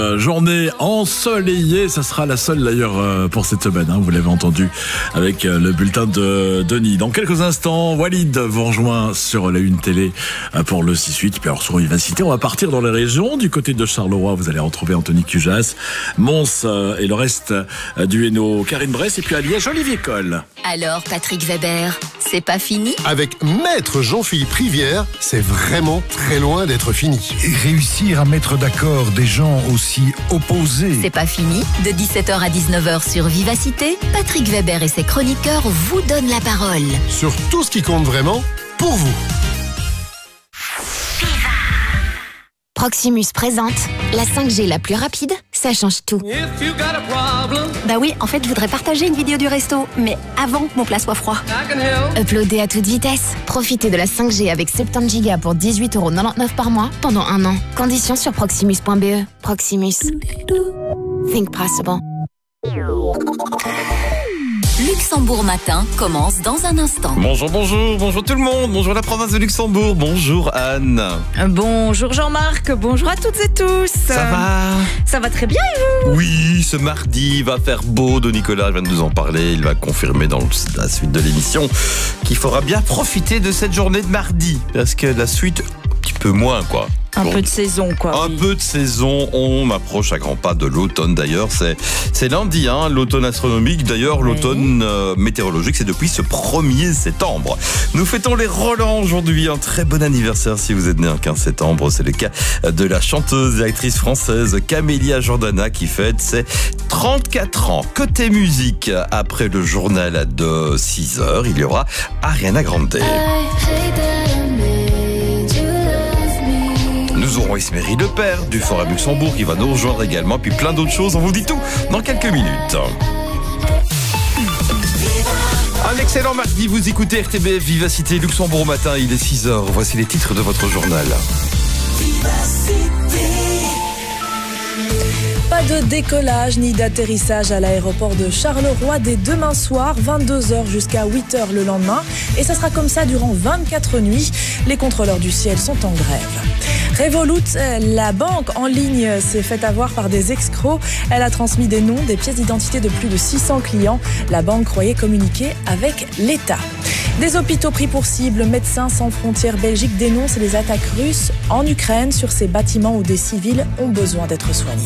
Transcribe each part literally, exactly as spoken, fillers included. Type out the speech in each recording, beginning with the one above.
Euh, journée ensoleillée, ça sera la seule d'ailleurs euh, pour cette semaine, hein, vous l'avez entendu avec euh, le bulletin de Denis. Dans quelques instants, Walid vous rejoint sur la Une Télé euh, pour le six huit, puis alors sur Vivacité, on va partir dans les régions. Du côté de Charleroi, vous allez retrouver Anthony Cujas, Mons euh, et le reste euh, du Hainaut, Karine Bress, et puis à Liège, Olivier Coll. Alors Patrick Weber, c'est pas fini? Avec Maître Jean-Philippe Rivière, c'est vraiment très loin d'être fini. Et réussir à mettre d'accord des gens aussi opposés. C'est pas fini. De dix-sept heures à dix-neuf heures sur Vivacité, Patrick Weber et ses chroniqueurs vous donnent la parole. Sur tout ce qui compte vraiment pour vous. Proximus présente la cinq G la plus rapide, ça change tout. Bah oui, en fait, je voudrais partager une vidéo du resto, mais avant que mon plat soit froid. Uploader à toute vitesse. Profitez de la cinq G avec soixante-dix gigas pour dix-huit euros quatre-vingt-dix-neuf par mois pendant un an. Conditions sur proximus point b e. Proximus. Think possible. Luxembourg Matin commence dans un instant. Bonjour, bonjour, bonjour tout le monde, bonjour la province de Luxembourg, bonjour Anne. Bonjour Jean-Marc, bonjour à toutes et tous. Ça va? Ça va très bien et vous? Oui, ce mardi il va faire beau, de Nicolas vient de nous en parler, il va confirmer dans la suite de l'émission qu'il faudra bien profiter de cette journée de mardi, parce que la suite, un petit peu moins quoi. Un Bon, peu de saison, quoi. Un oui. peu de saison, on approche à grands pas de l'automne d'ailleurs. C'est, c'est lundi, hein, l'automne astronomique. D'ailleurs, Oui. l'automne euh, météorologique, c'est depuis ce premier septembre. Nous fêtons les Roland aujourd'hui. Un très bon anniversaire si vous êtes né un quinze septembre. C'est le cas de la chanteuse et actrice française Camélia Jordana qui fête ses trente-quatre ans. Côté musique, après le journal de six heures, il y aura Ariana Grande. Nous aurons Isméry Le Père du Forum Luxembourg qui va nous rejoindre également, puis plein d'autres choses. On vous dit tout dans quelques minutes. Un excellent mardi, vous écoutez R T B F Vivacité Luxembourg Matin, il est six heures. Voici les titres de votre journal. Pas de décollage ni d'atterrissage à l'aéroport de Charleroi dès demain soir, vingt-deux heures jusqu'à huit heures le lendemain. Et ça sera comme ça durant vingt-quatre nuits. Les contrôleurs du ciel sont en grève. Revolut, la banque en ligne, s'est fait avoir par des escrocs. Elle a transmis des noms, des pièces d'identité de plus de six cents clients. La banque croyait communiquer avec l'État. Des hôpitaux pris pour cible, Médecins sans frontières Belgique dénonce les attaques russes en Ukraine sur ces bâtiments où des civils ont besoin d'être soignés.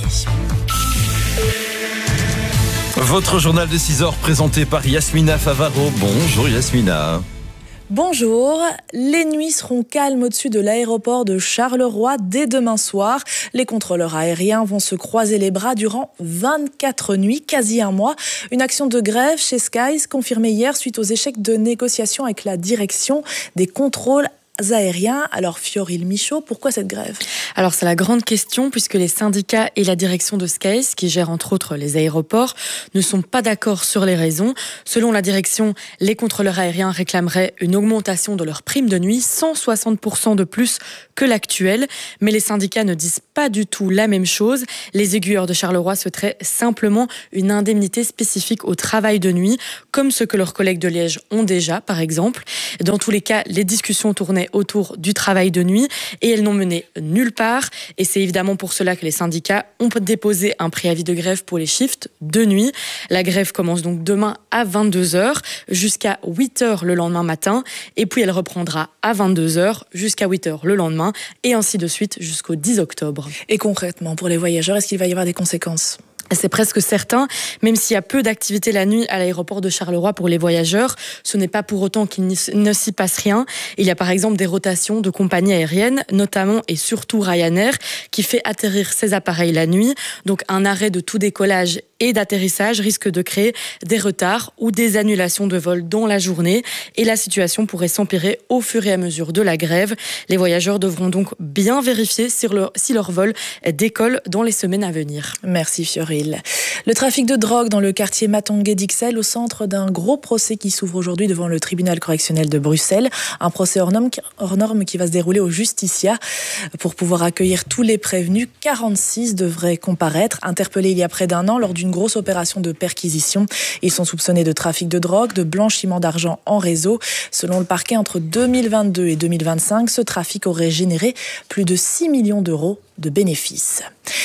Votre journal de six heures présenté par Yasmina Favaro. Bonjour Yasmina. Bonjour, les nuits seront calmes au-dessus de l'aéroport de Charleroi dès demain soir. Les contrôleurs aériens vont se croiser les bras durant vingt-quatre nuits, quasi un mois. Une action de grève chez Skies confirmée hier suite aux échecs de négociations avec la direction des contrôles aériens. Alors Fioril Michaud, pourquoi cette grève? Alors c'est la grande question puisque les syndicats et la direction de Skies, qui gèrent entre autres les aéroports, ne sont pas d'accord sur les raisons. Selon la direction, les contrôleurs aériens réclameraient une augmentation de leur prime de nuit, cent soixante pour cent de plus que l'actuel. Mais les syndicats ne disent pas du tout la même chose. Les aiguilleurs de Charleroi souhaiteraient simplement une indemnité spécifique au travail de nuit, comme ce que leurs collègues de Liège ont déjà, par exemple. Dans tous les cas, les discussions tournaient autour du travail de nuit et elles n'ont mené nulle part. Et c'est évidemment pour cela que les syndicats ont déposé un préavis de grève pour les shifts de nuit. La grève commence donc demain à vingt-deux heures jusqu'à huit heures le lendemain matin et puis elle reprendra à vingt-deux heures jusqu'à huit heures le lendemain et ainsi de suite jusqu'au dix octobre. Et concrètement, pour les voyageurs, est-ce qu'il va y avoir des conséquences ? C'est presque certain, même s'il y a peu d'activité la nuit à l'aéroport de Charleroi pour les voyageurs, ce n'est pas pour autant qu'il ne s'y passe rien. Il y a par exemple des rotations de compagnies aériennes, notamment et surtout Ryanair, qui fait atterrir ses appareils la nuit. Donc un arrêt de tout décollage et d'atterrissage risque de créer des retards ou des annulations de vols dans la journée. Et la situation pourrait s'empirer au fur et à mesure de la grève. Les voyageurs devront donc bien vérifier si leur, si leur vol décolle dans les semaines à venir. Merci Fioril. Le trafic de drogue dans le quartier Matongué d'Ixelles au centre d'un gros procès qui s'ouvre aujourd'hui devant le tribunal correctionnel de Bruxelles. Un procès hors norme, hors norme qui va se dérouler au Justicia. Pour pouvoir accueillir tous les prévenus, quarante-six devraient comparaître, interpellés il y a près d'un an lors d'une grosse opération de perquisition. Ils sont soupçonnés de trafic de drogue, de blanchiment d'argent en réseau. Selon le parquet, entre deux mille vingt-deux et deux mille vingt-cinq, ce trafic aurait généré plus de six millions d'euros de bénéfices.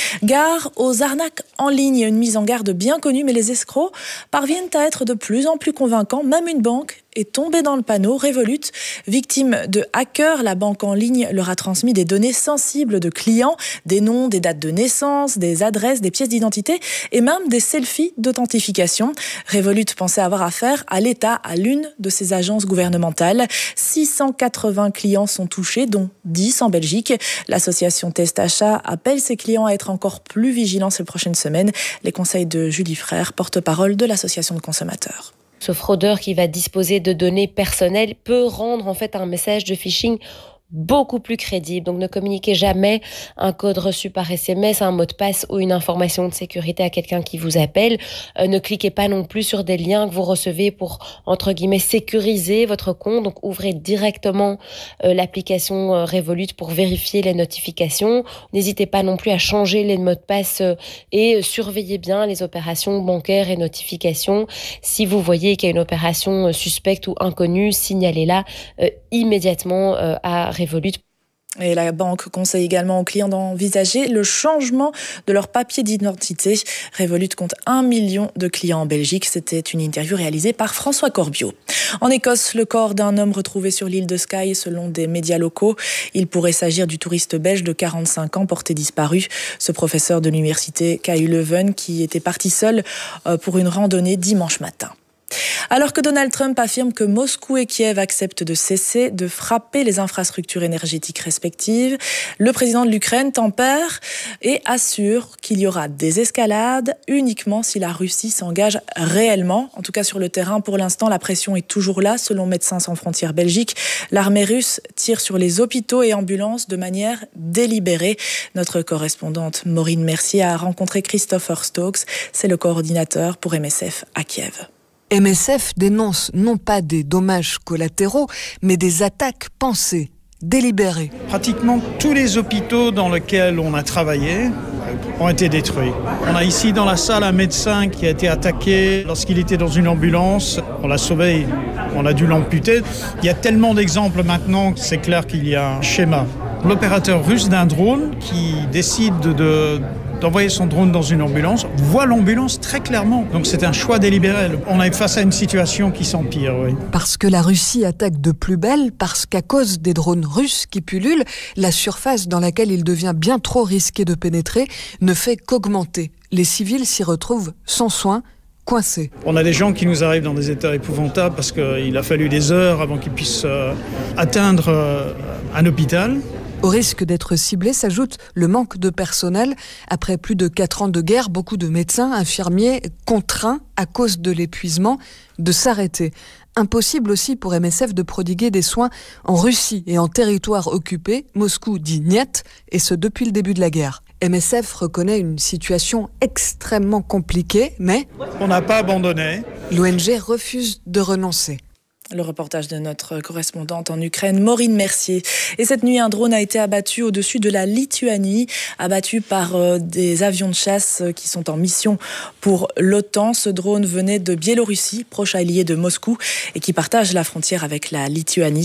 Gare aux arnaques en ligne, une mise en garde bien connue, mais les escrocs parviennent à être de plus en plus convaincants. Même une banque est tombée dans le panneau. Revolut, victime de hackers, la banque en ligne leur a transmis des données sensibles de clients, des noms, des dates de naissance, des adresses, des pièces d'identité et même des selfies d'authentification. Revolut pensait avoir affaire à l'État, à l'une de ses agences gouvernementales. six cent quatre-vingts clients sont touchés, dont dix en Belgique. L'association Test Achat appelle ses clients à être encore plus vigilants ces prochaines semaines. Les conseils de Julie Frère, porte-parole de l'association de consommateurs. Ce fraudeur qui va disposer de données personnelles peut rendre en fait un message de phishing beaucoup plus crédible. Donc ne communiquez jamais un code reçu par S M S, un mot de passe ou une information de sécurité à quelqu'un qui vous appelle. Euh, ne cliquez pas non plus sur des liens que vous recevez pour, entre guillemets, sécuriser votre compte. Donc ouvrez directement euh, l'application euh, Revolut pour vérifier les notifications. N'hésitez pas non plus à changer les mots de passe euh, et surveillez bien les opérations bancaires et notifications. Si vous voyez qu'il y a une opération euh, suspecte ou inconnue, signalez-la euh, immédiatement euh, à Revolut. Et la banque conseille également aux clients d'envisager le changement de leur papier d'identité. Revolut compte un million de clients en Belgique. C'était une interview réalisée par François Corbiot. En Écosse, le corps d'un homme retrouvé sur l'île de Skye selon des médias locaux. Il pourrait s'agir du touriste belge de quarante-cinq ans porté disparu. Ce professeur de l'université K U Leuven qui était parti seul pour une randonnée dimanche matin. Alors que Donald Trump affirme que Moscou et Kiev acceptent de cesser de frapper les infrastructures énergétiques respectives, le président de l'Ukraine tempère et assure qu'il y aura des escalades uniquement si la Russie s'engage réellement. En tout cas sur le terrain, pour l'instant, la pression est toujours là. Selon Médecins sans frontières Belgique, l'armée russe tire sur les hôpitaux et ambulances de manière délibérée. Notre correspondante Maureen Mercier a rencontré Christopher Stokes, c'est le coordinateur pour M S F à Kiev. M S F dénonce non pas des dommages collatéraux, mais des attaques pensées, délibérées. Pratiquement tous les hôpitaux dans lesquels on a travaillé ont été détruits. On a ici dans la salle un médecin qui a été attaqué lorsqu'il était dans une ambulance. On l'a sauvé, on a dû l'amputer. Il y a tellement d'exemples maintenant que c'est clair qu'il y a un schéma. L'opérateur russe d'un drone qui décide de... d'envoyer son drone dans une ambulance, voit l'ambulance très clairement. Donc c'est un choix délibéré. On est face à une situation qui s'empire, oui. Parce que la Russie attaque de plus belle, parce qu'à cause des drones russes qui pullulent, la surface dans laquelle il devient bien trop risqué de pénétrer ne fait qu'augmenter. Les civils s'y retrouvent sans soin, coincés. On a des gens qui nous arrivent dans des états épouvantables parce qu'il a fallu des heures avant qu'ils puissent euh, atteindre euh, un hôpital. Au risque d'être ciblé s'ajoute le manque de personnel. Après plus de quatre ans de guerre, beaucoup de médecins, infirmiers contraints, à cause de l'épuisement, de s'arrêter. Impossible aussi pour M S F de prodiguer des soins en Russie et en territoire occupé. Moscou dit niet, et ce depuis le début de la guerre. M S F reconnaît une situation extrêmement compliquée, mais... on n'a pas abandonné. L'O N G refuse de renoncer. Le reportage de notre correspondante en Ukraine, Maureen Mercier. Et cette nuit, un drone a été abattu au-dessus de la Lituanie, abattu par euh, des avions de chasse qui sont en mission pour l'OTAN. Ce drone venait de Biélorussie, proche allié de Moscou, et qui partage la frontière avec la Lituanie.